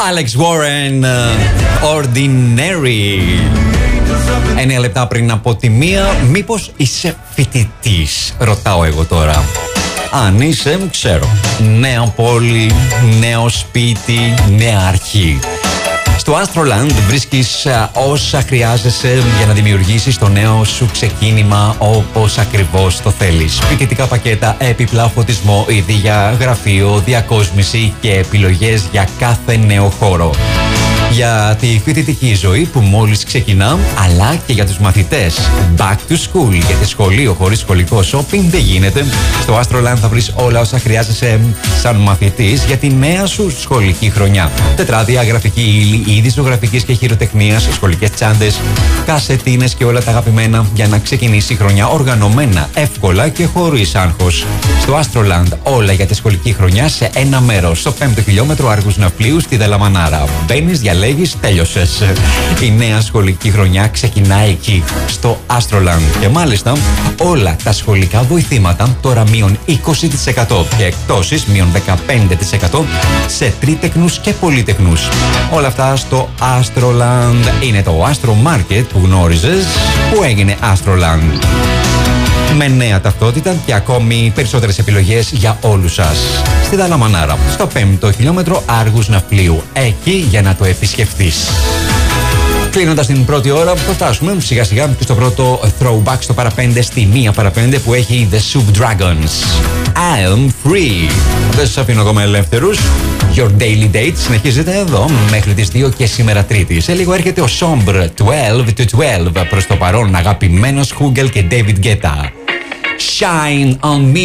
Alex Warren, Ordinary. 9 λεπτά πριν από τη 1. Μήπως είσαι φοιτητής, ρωτάω εγώ τώρα. Αν είσαι, ξέρω. Νέα πόλη, νέο σπίτι, νέα αρχή. Στο Astroland βρίσκεις όσα χρειάζεσαι για να δημιουργήσεις το νέο σου ξεκίνημα όπως ακριβώς το θέλεις. Φοιτητικά πακέτα, έπιπλα, φωτισμό, είδη για γραφείο, διακόσμηση και επιλογές για κάθε νέο χώρο. Για τη φοιτητική ζωή που μόλις ξεκινά, αλλά και για τους μαθητές. Back to school, γιατί σχολείο χωρίς σχολικό shopping δεν γίνεται. Στο Astroland θα βρεις όλα όσα χρειάζεσαι σαν μαθητής για τη νέα σου σχολική χρονιά. Τετράδια, γραφική ύλη, είδη ζωγραφικής και χειροτεχνίας, σχολικές τσάντες, κασετίνες και όλα τα αγαπημένα για να ξεκινήσει η χρονιά οργανωμένα, εύκολα και χωρίς άγχος. Στο Astroland όλα για τη σχολική χρονιά σε ένα μέρος, στο 5ο χιλιόμετρο Άργους Ναυπλίου στη Δελαμανάρα. Μπαίνεις, διαλέγεις, τέλειωσες. Η νέα σχολική χρονιά ξεκινάει εκεί, στο Astroland. Και μάλιστα όλα τα σχολικά βοηθήματα τώρα μείον 20% και εκτόσεις μείον 15% σε τρίτεκνους και πολύτεκνους. Όλα αυτά στο Astroland. Είναι το Astro Market που γνώριζες, που έγινε Astroland. Με νέα ταυτότητα και ακόμη περισσότερες επιλογές για όλους σας. Στη Δαλαμανάρα, στο 5ο χιλιόμετρο Άργους Ναυπλίου. Εκεί για να το επισκεφτείς. Κλείνοντας την πρώτη ώρα, θα φτάσουμε σιγά σιγά και στο πρώτο throwback στο παραπέντε, στη 1 παραπέντε που έχει The Soup Dragons. I'm free. Δεν σας αφήνω ακόμα ελεύθερους. Your Daily Date συνεχίζεται εδώ μέχρι τις 2 και σήμερα Τρίτη. Σε λίγο έρχεται ο Sombre 12 to 12. Προς το παρόν αγαπημένος Hugel και David Guetta. Shine on me.